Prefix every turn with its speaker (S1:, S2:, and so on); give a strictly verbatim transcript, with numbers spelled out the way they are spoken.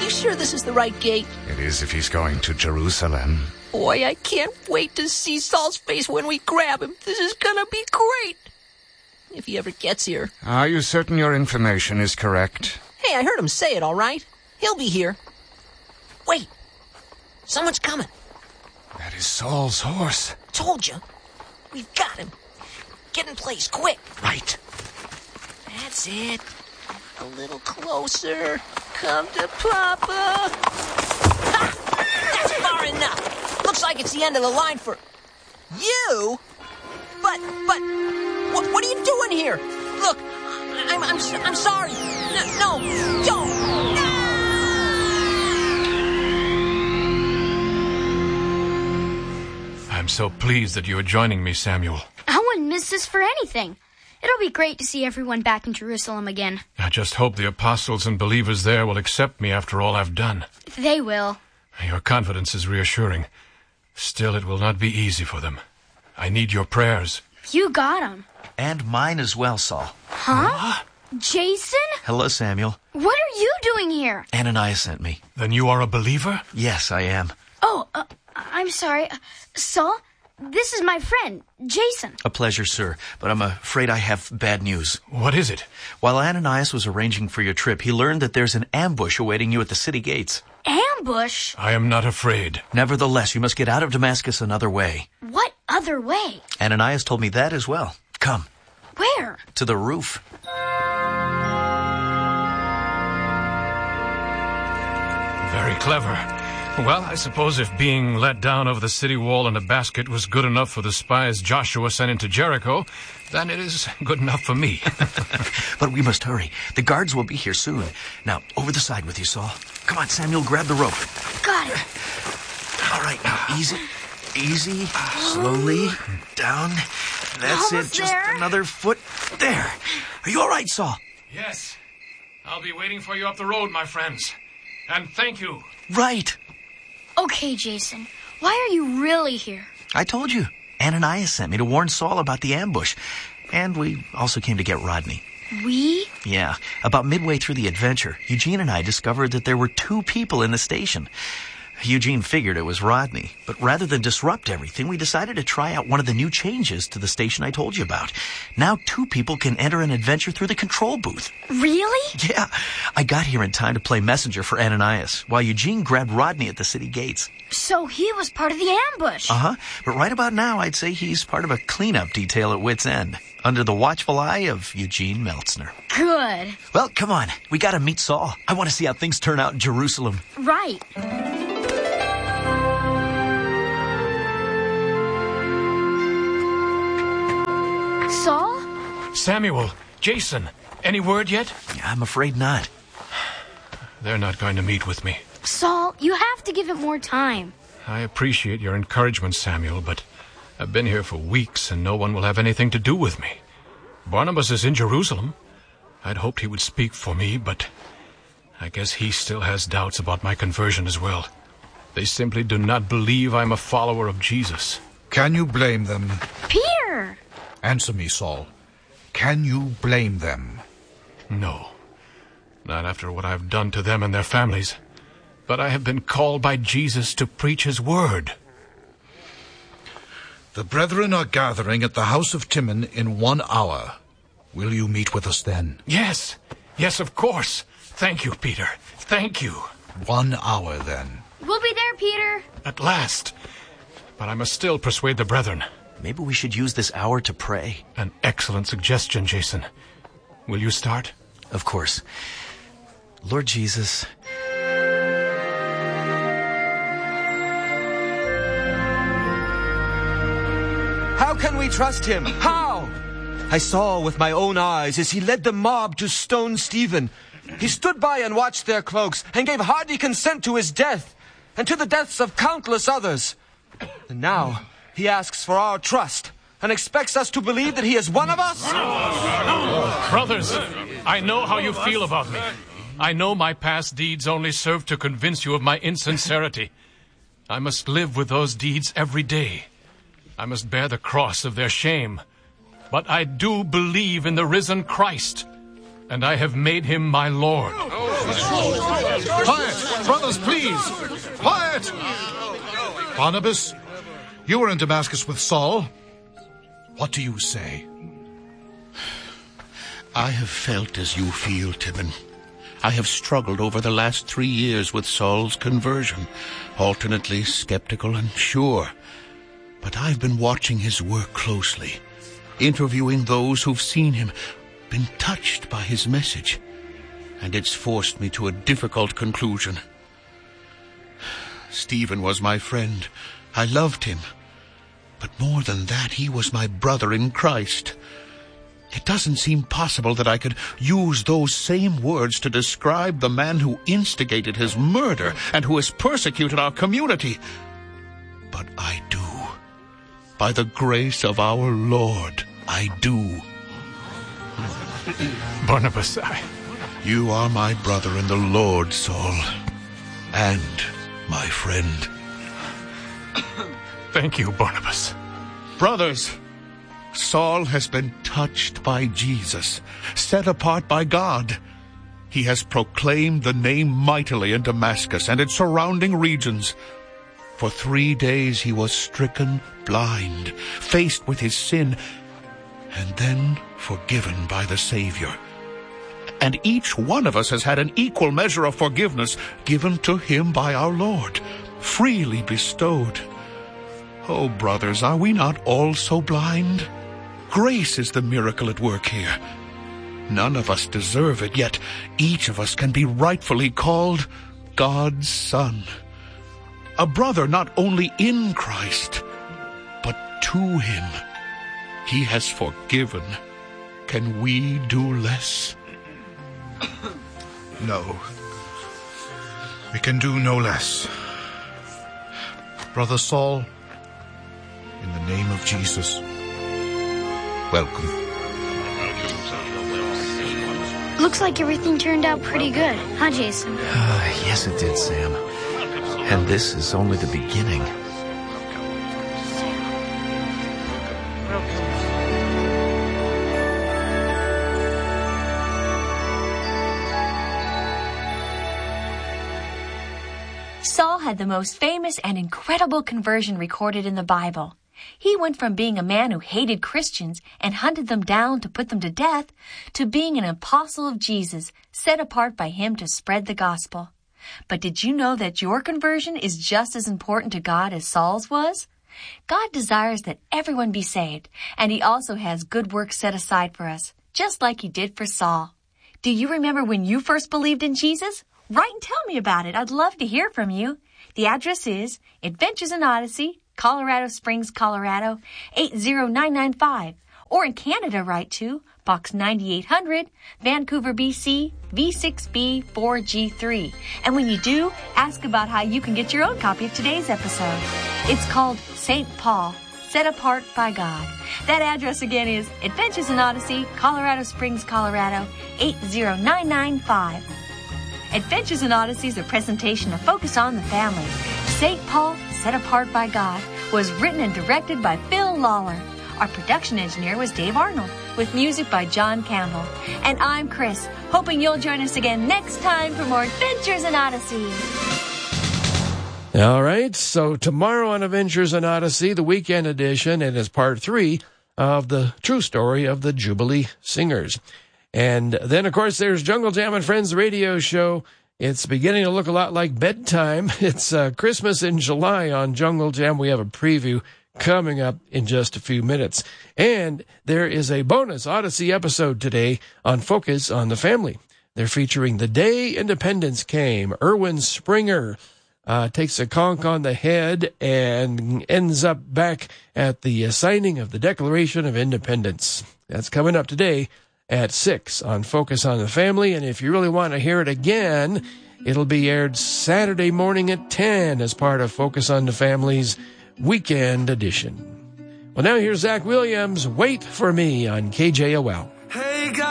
S1: you sure this is the right gate?
S2: It is if he's going to Jerusalem.
S1: Boy, I can't wait to see Saul's face when we grab him. This is gonna be great. If he ever gets here.
S2: Are you certain your information is correct?
S1: Hey, I heard him say it, all right? He'll be here. Wait. Someone's coming.
S2: That is Saul's horse.
S1: Told you. We've got him. Get in place, quick.
S2: Right.
S1: That's it. A little closer. Come to Papa. Ha! That's far enough. Looks like it's the end of the line for... you? But, but... What, what are you doing here? Look, I'm, I'm, I'm sorry. No, no, don't. No!
S3: I'm so pleased that you are joining me, Samuel.
S4: I wouldn't miss this for anything. It'll be great to see everyone back in Jerusalem again.
S3: I just hope the apostles and believers there will accept me after all I've done.
S4: They will.
S3: Your confidence is reassuring. Still, it will not be easy for them. I need your prayers.
S4: You got them.
S5: And mine as well, Saul.
S4: Huh? Jason?
S5: Hello, Samuel.
S4: What are you doing here?
S5: Ananias sent me.
S3: Then you are a believer?
S5: Yes, I am.
S4: Oh, uh, I'm sorry. Uh, Saul, this is my friend, Jason.
S5: A pleasure, sir, but I'm afraid I have bad news.
S3: What is it?
S5: While Ananias was arranging for your trip, he learned that there's an ambush awaiting you at the city gates.
S4: Ambush?
S3: I am not afraid.
S5: Nevertheless, you must get out of Damascus another way.
S4: What other way?
S5: Ananias told me that as well. Come.
S4: Where?
S5: To the roof.
S3: Very clever. Well, I suppose if being let down over the city wall in a basket was good enough for the spies Joshua sent into Jericho, then it is good enough for me.
S5: But we must hurry. The guards will be here soon. Now, over the side with you, Saul. Come on, Samuel, grab the rope.
S4: Got it.
S5: All right, now, easy. Easy. Slowly. Down. That's
S4: Almost
S5: it. Just
S4: there.
S5: another foot. There. Are you all right, Saul?
S3: Yes. I'll be waiting for you up the road, my friends. And thank you.
S5: Right.
S4: Okay, Jason. Why are you really here?
S5: I told you. Ananias sent me to warn Saul about the ambush. And we also came to get Rodney.
S4: We?
S5: Yeah. About midway through the adventure, Eugene and I discovered that there were two people in the station. Eugene figured it was Rodney, but rather than disrupt everything, we decided to try out one of the new changes to the station I told you about. Now two people can enter an adventure through the control booth.
S4: Really?
S5: Yeah, I got here in time to play messenger for Ananias, while Eugene grabbed Rodney at the city gates.
S4: So he was part of the ambush.
S5: Uh-huh, but right about now, I'd say he's part of a cleanup detail at Wit's End, under the watchful eye of Eugene Meltzner.
S4: Good.
S5: Well, come on, we gotta meet Saul. I want to see how things turn out in Jerusalem.
S4: Right. Saul?
S3: Samuel, Jason, any word yet?
S5: I'm afraid not.
S3: They're not going to meet with me.
S4: Saul, you have to give it more time.
S3: I appreciate your encouragement, Samuel, but I've been here for weeks and no one will have anything to do with me. Barnabas is in Jerusalem. I'd hoped he would speak for me, but I guess he still has doubts about my conversion as well. They simply do not believe I'm a follower of Jesus.
S6: Can you blame them?
S4: Peter!
S6: Answer me, Saul. Can you blame them?
S3: No. Not after what I've done to them and their families. But I have been called by Jesus to preach his word.
S6: The brethren are gathering at the house of Timon in one hour. Will you meet with us then?
S3: Yes. Yes, of course. Thank you, Peter. Thank you.
S6: One hour, then.
S4: We'll be there, Peter.
S3: At last. But I must still persuade the brethren.
S5: Maybe we should use this hour to pray.
S3: An excellent suggestion, Jason. Will you start?
S5: Of course. Lord Jesus,
S7: how can we trust him? How? I saw with my own eyes as he led the mob to stone Stephen. He stood by and watched their cloaks and gave hearty consent to his death and to the deaths of countless others. And now he asks for our trust and expects us to believe that he is one of us?
S3: Brothers, I know how you feel about me. I know my past deeds only serve to convince you of my insincerity. I must live with those deeds every day. I must bear the cross of their shame. But I do believe in the risen Christ, and I have made him my Lord.
S6: Quiet! Brothers, please! Quiet! Barnabas, you were in Damascus with Saul. What do you say?
S8: I have felt as you feel, Timon. I have struggled over the last three years with Saul's conversion, alternately skeptical and sure. But I've been watching his work closely, interviewing those who've seen him, been touched by his message, and it's forced me to a difficult conclusion. Stephen was my friend. I loved him. But more than that, he was my brother in Christ. It doesn't seem possible that I could use those same words to describe the man who instigated his murder and who has persecuted our community. But I do. By the grace of our Lord, I do.
S3: Barnabas, I...
S8: You are my brother in the Lord, Saul, and my friend.
S3: Thank you, Barnabas.
S8: Brothers, Saul has been touched by Jesus, set apart by God. He has proclaimed the name mightily in Damascus and its surrounding regions. For three days he was stricken blind, faced with his sin, and then forgiven by the Savior. And each one of us has had an equal measure of forgiveness given to him by our Lord, freely bestowed. Oh, brothers, are we not all so blind? Grace is the miracle at work here. None of us deserve it, yet each of us can be rightfully called God's son. A brother not only in Christ, but to him. He has forgiven. Can we do less?
S6: No. We can do no less. Brother Saul, in the name of Jesus, welcome.
S4: Looks like everything turned out pretty good, huh, Jason?
S5: Uh, yes, it did, Sam. And this is only the beginning.
S9: Saul had the most famous and incredible conversion recorded in the Bible. He went from being a man who hated Christians and hunted them down to put them to death to being an apostle of Jesus, set apart by him to spread the gospel. But did you know that your conversion is just as important to God as Saul's was? God desires that everyone be saved, and he also has good works set aside for us, just like he did for Saul. Do you remember when you first believed in Jesus? Write and tell me about it. I'd love to hear from you. The address is Adventures in Odyssey, Colorado Springs, Colorado, eight zero nine nine five. Or in Canada, write to Box ninety-eight hundred, Vancouver, B C, V six B four G three. And when you do, ask about how you can get your own copy of today's episode. It's called Saint Paul, Set Apart by God. That address again is Adventures in Odyssey, Colorado Springs, Colorado, eight zero nine nine five. Adventures in Odyssey is a presentation of Focus on the Family. Saint Paul, Set Apart by God was written and directed by Phil Lawler. Our production engineer was Dave Arnold, with music by John Campbell. And I'm Chris, hoping you'll join us again next time for more Adventures in Odyssey.
S10: All right, so tomorrow on Adventures in Odyssey, the weekend edition, and is part three of the true story of the Jubilee Singers. And then, of course, there's Jungle Jam and Friends radio show. It's beginning to look a lot like bedtime. It's uh, Christmas in July on Jungle Jam. We have a preview coming up in just a few minutes. And there is a bonus Odyssey episode today on Focus on the Family. They're featuring The Day Independence Came. Erwin Springer uh, takes a conk on the head and ends up back at the uh, signing of the Declaration of Independence. That's coming up today at six on Focus on the Family. And if you really want to hear it again, it'll be aired Saturday morning at ten as part of Focus on the Family's weekend edition. Well, now here's Zach Williams, Wait for Me on K J O L.